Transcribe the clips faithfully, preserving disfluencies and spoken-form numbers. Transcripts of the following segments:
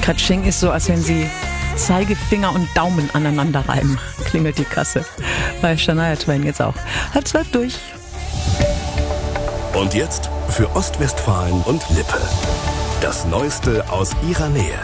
Katsching ist so, als wenn Sie Zeigefinger und Daumen aneinander reiben. Klingelt die Kasse. Bei Shania Twain jetzt auch. Halb zwölf durch. Und jetzt für Ostwestfalen und Lippe. Das Neueste aus ihrer Nähe.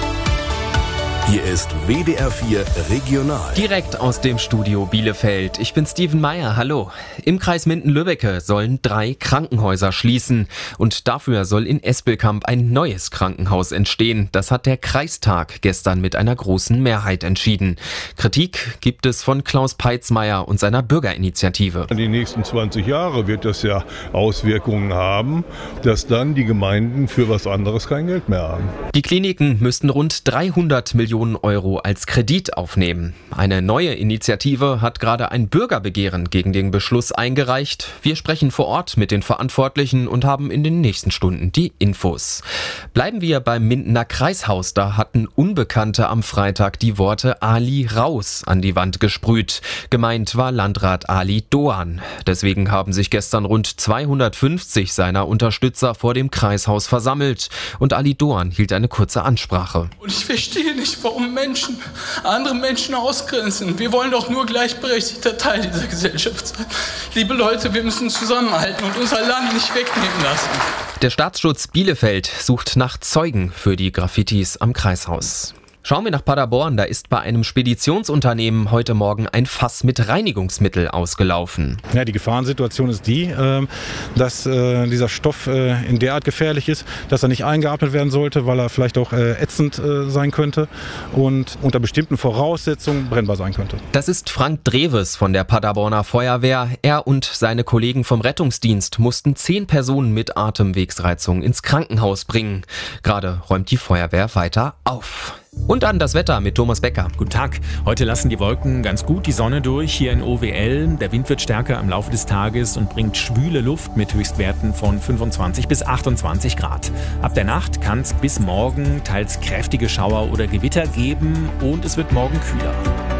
Hier ist W D R vier Regional. Direkt aus dem Studio Bielefeld. Ich bin Steven Meyer, hallo. Im Kreis Minden-Lübbecke sollen drei Krankenhäuser schließen. Und dafür soll in Espelkamp ein neues Krankenhaus entstehen. Das hat der Kreistag gestern mit einer großen Mehrheit entschieden. Kritik gibt es von Klaus Peitzmeier und seiner Bürgerinitiative. In den nächsten zwanzig Jahren wird das ja Auswirkungen haben, dass dann die Gemeinden für was anderes kein Geld mehr haben. Die Kliniken müssten rund dreihundert Millionen Euro als Kredit aufnehmen. Eine neue Initiative hat gerade ein Bürgerbegehren gegen den Beschluss eingereicht. Wir sprechen vor Ort mit den Verantwortlichen und haben in den nächsten Stunden die Infos. Bleiben wir beim Mindener Kreishaus. Da hatten Unbekannte am Freitag die Worte Ali raus an die Wand gesprüht. Gemeint war Landrat Ali Doan. Deswegen haben sich gestern rund zweihundertfünfzig seiner Unterstützer vor dem Kreishaus versammelt. Und Ali Doan hielt eine kurze Ansprache. Und ich verstehe nicht, warum Menschen andere Menschen ausgrenzen. Wir wollen doch nur gleichberechtigter Teil dieser Gesellschaft sein. Liebe Leute, wir müssen zusammenhalten und unser Land nicht wegnehmen lassen. Der Staatsschutz Bielefeld sucht nach Zeugen für die Graffitis am Kreishaus. Schauen wir nach Paderborn, da ist bei einem Speditionsunternehmen heute Morgen ein Fass mit Reinigungsmittel ausgelaufen. Ja, die Gefahrensituation ist die, dass dieser Stoff in derart gefährlich ist, dass er nicht eingeatmet werden sollte, weil er vielleicht auch ätzend sein könnte und unter bestimmten Voraussetzungen brennbar sein könnte. Das ist Frank Dreves von der Paderborner Feuerwehr. Er und seine Kollegen vom Rettungsdienst mussten zehn Personen mit Atemwegsreizung ins Krankenhaus bringen. Gerade räumt die Feuerwehr weiter auf. Und dann das Wetter mit Thomas Becker. Guten Tag. Heute lassen die Wolken ganz gut die Sonne durch hier in O W L. Der Wind wird stärker im Laufe des Tages und bringt schwüle Luft mit Höchstwerten von fünfundzwanzig bis achtundzwanzig Grad. Ab der Nacht kann es bis morgen teils kräftige Schauer oder Gewitter geben und es wird morgen kühler.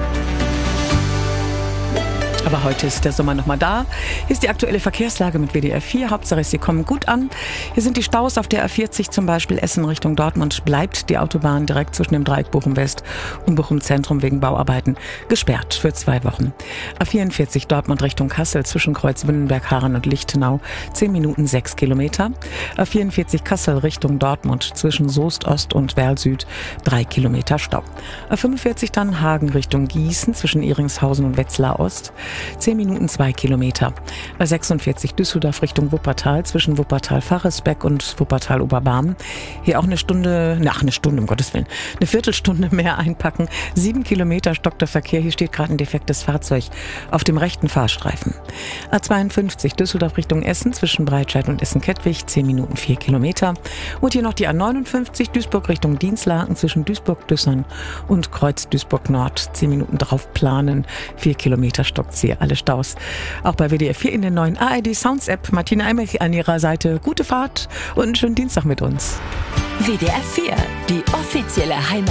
Aber heute ist der Sommer noch mal da. Hier ist die aktuelle Verkehrslage mit W D R vier. Hauptsache, Sie kommen gut an. Hier sind die Staus auf der A vierzig, zum Beispiel Essen Richtung Dortmund. Bleibt die Autobahn direkt zwischen dem Dreieck Bochum West und Bochum Zentrum wegen Bauarbeiten gesperrt für zwei Wochen. A vierundvierzig Dortmund Richtung Kassel zwischen Kreuz Wünnenberg, Harran und Lichtenau. zehn Minuten, sechs Kilometer. A vierundvierzig Kassel Richtung Dortmund zwischen Soest Ost und Werl Süd. drei Kilometer Stau. A fünfundvierzig dann Hagen Richtung Gießen zwischen Ehringshausen und Wetzlar Ost. zehn Minuten, zwei Kilometer. Bei sechsundvierzig Düsseldorf Richtung Wuppertal zwischen Wuppertal-Faresbeck und Wuppertal-Oberbarmen. Hier auch eine Stunde, ach eine Stunde, um Gottes Willen, eine Viertelstunde mehr einpacken. Sieben Kilometer stockt der Verkehr. Hier steht gerade ein defektes Fahrzeug auf dem rechten Fahrstreifen. A zweiundfünfzig Düsseldorf Richtung Essen zwischen Breitscheid und Essen-Kettwig. zehn Minuten, vier Kilometer. Und hier noch die A neunundfünfzig Duisburg Richtung Dienstlaken zwischen Duisburg-Düssern und Kreuz Duisburg-Nord. zehn Minuten drauf planen. vier Kilometer stockt sie. Alle Staus. Auch bei W D R vier in der neuen A R D Sounds App. Martina Eimich an ihrer Seite. Gute Fahrt und einen schönen Dienstag mit uns. W D R vier, die offizielle Heimat.